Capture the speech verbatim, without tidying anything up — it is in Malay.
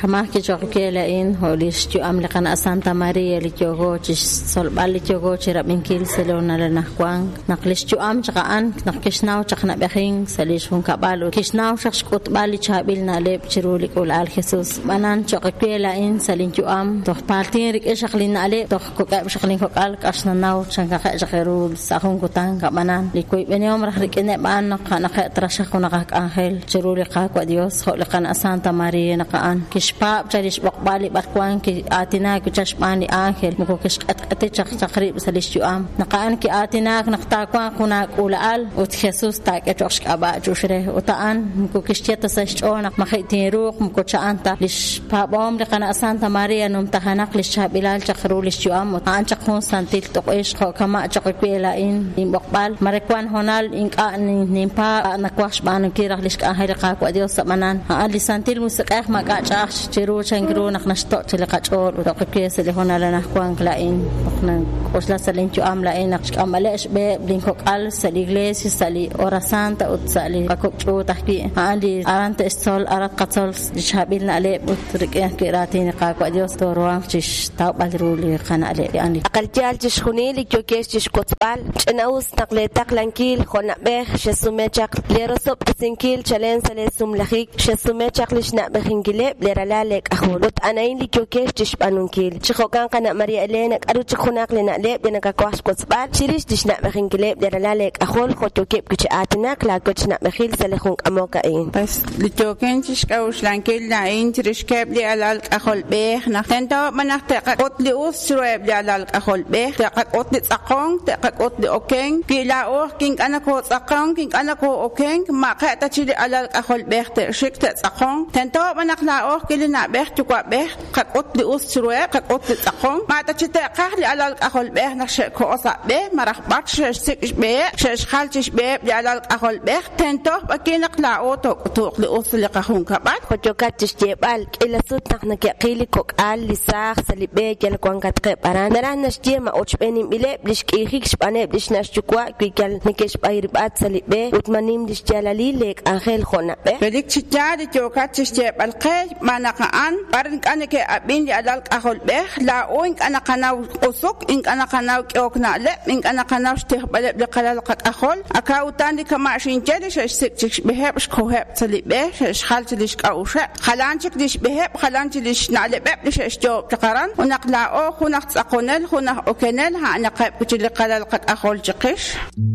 Jamás que yo quiera in holish yo am lekana Santa Maria li jogo chis sol bali jogo chira binkil selona la nakwang naklish yo am chakaan nakishnaw chakna bekhing salish hun kabalo kishnaw shakshkot bali chabil na leb chiruli ul al Jesus banan chokela in salin yo am doch partin rik shaklin ale doch ko ka shaklin ko al kasna naw changa ka jakherul sa hun kutang ka banan likoy benyom rahrik ene ban nakana ka trasha ko nakak angel chiruli ka ko Dios ho lekana Santa Maria nakaan kishpa chalish bali barkwang ki atina ku chashmani angel muko kish ate chak chakrib salish yo am nakaan ki atina naktakwa kuna ulaal ut Jesus ta ka chosh aba jushre utaan muko kishtata sashona makhitin ruq muko chaanta lish pa bom lekana Santa Maria num tahanak lish bilal chakrulish yo am utaan chakhon santil toqish kho kama chakwela in imbokbal marekwan honal inka nimpa nakwash ban kirah lish angel ka ko Dios manan ali santil musaqah magacha chiru changru naknashto tilaqachol utoqkes lehona lana kwang lain okna osla salinchu am lain nakkamalesh be blinkok al sal iglesia sali ora santa ut sali akokchu tahki ali arante estol arat qatsol shabil ale utriqya kiratin qaqwa Dios torwa chish taw balruli qana ale yani aqaljal chkhuni likyokesh chkotbal chnaus taqle taqlankil khona be shesumechaq lerosop sinkil chalen sale sumlahik shesumechaq lishna behingile leralale ahulot anain likyokesh tishbanunkil chkhokan qana Maria Elena qaru chkhunaq lena le benaka kwash kotbal chirish dishna behingile leralale ahul khotokep kuch atnak la kuchna behil salehun amokain bas likyoken tishkauslankil lain trishkeb li alal ahul be nahtento manahta qotli usreb li alal ahul be qotli tsaqong qotli okeng kila oh king anako tsaqong king anako okeng ma qata chili alal ahul be shikta tsaqong tento manakla oh kilina be tukwa be qotli usreb qotli tsaqong ma ta chita qahli alal ahul be naksh ko osa be marah baksh sik be shesh khalchish be li alal ahul be tento bakinakla oto tuqli usli qahun kabat khotokat tishjebal ila sut nakna qili kok al lisakh salibe kel kwangat qaran naran nashje ma ochbenim bile blishkihik shbane blishnash chukwa kwikal nikesh bayribat salibe utmanim dishjalali lek angel khona be bedik chijari jokat tishjebal qay manakaan barin kanake abin li alal ahul be la oink anakanaw usuk ink anakanaw okna le ink anakanaw shtihbal bi qalal qat ahul akautan kama shinjeli shesh sik beheb shkoheb salibe shesh khalchlish qausha khalanchik dish beheb khalanchlish nale be shesh jo taqaran ونقلا أو خناق أقونل خناق أكنل ها نقاب كتير قلال قد أخول جقش